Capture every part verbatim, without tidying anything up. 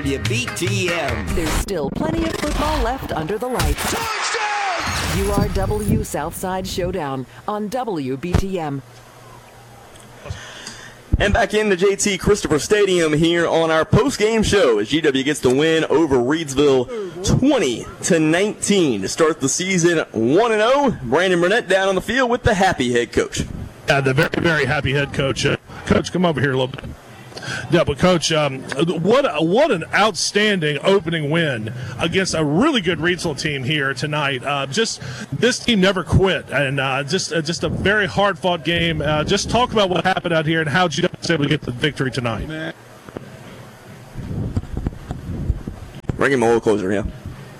W B T M. There's still plenty of football left under the lights. Touchdown! U R W Southside Showdown on W B T M. And back in the J T Christopher Stadium here on our post-game show as G W gets the win over Reidsville twenty to nineteen to start the season one and oh. Brandon Burnett down on the field with the happy head coach. Uh, the very, very happy head coach. Uh, coach, come over here a little bit. Yeah, but Coach, um, what what an outstanding opening win against a really good Reidsville team here tonight. Uh, just this team never quit, and uh, just uh, just a very hard fought game. Uh, just talk about what happened out here and how you was able to get the victory tonight. Man. Bring him a little closer, yeah.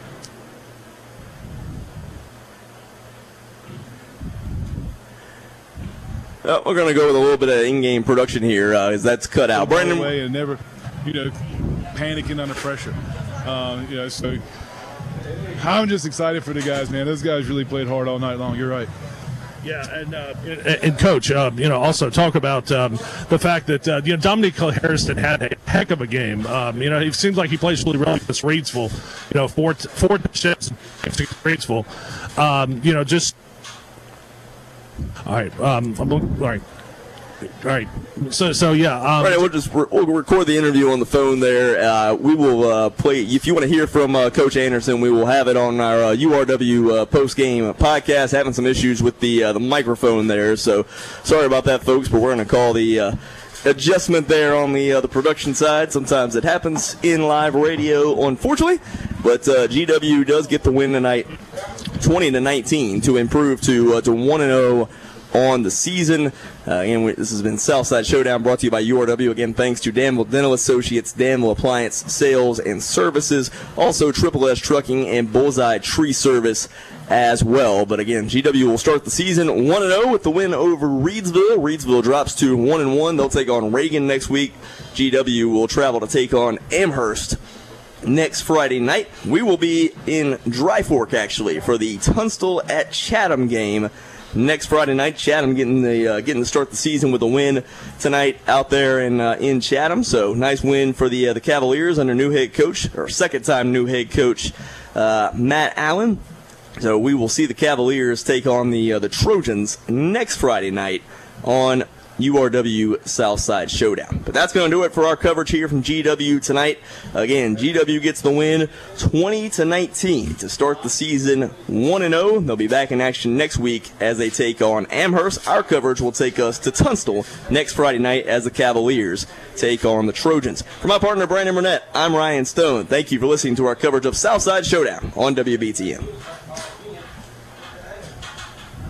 Uh, we're going to go with a little bit of in-game production here uh, as that's cut out. Brandon, away and never, you know, panicking under pressure. Um, you know, so I'm just excited for the guys, man. Those guys really played hard all night long. You're right. Yeah, and uh, and, and Coach, uh, you know, also talk about um, the fact that uh, you know Dominique Harrison had a heck of a game. Um, you know, it seems like he plays really well against Reidsville. You know, four four touchdowns against Reidsville. Um, you know, just. All right. Um, I'm, all right. All right. So, so yeah. Um, all right. We'll just re- we'll record the interview on the phone there. Uh, we will uh, play. If you want to hear from uh, Coach Anderson, we will have it on our uh, U R W uh, post game podcast. Having some issues with the uh, the microphone there, so sorry about that, folks. But we're going to call the uh, adjustment there on the uh, the production side. Sometimes it happens in live radio, unfortunately. But uh, G W does get the win tonight, twenty to nineteen, to improve to uh, to one and zero on the season. Uh, again, we, this has been Southside Showdown, brought to you by U R W. Again, thanks to Danville Dental Associates, Danville Appliance Sales and Services, also Triple S Trucking and Bullseye Tree Service as well. But again, G W will start the season one and zero with the win over Reidsville. Reidsville drops to one and one. They'll take on Reagan next week. G W will travel to take on Amherst next Friday night. We will be in Dry Fork, actually, for the Tunstall at Chatham game next Friday night. Chatham getting the uh, getting to start the season with a win tonight out there in uh, in Chatham. So nice win for the uh, the Cavaliers under new head coach, or second time new head coach uh, Matt Allen. So we will see the Cavaliers take on the uh, the Trojans next Friday night on U R W Southside Showdown. But that's going to do it for our coverage here from G W tonight. Again, G W gets the win twenty to nineteen to start the season one and oh. They'll be back in action next week as they take on Amherst. Our coverage will take us to Tunstall next Friday night as the Cavaliers take on the Trojans. For my partner, Brandon Burnett, I'm Ryan Stone. Thank you for listening to our coverage of Southside Showdown on W B T M.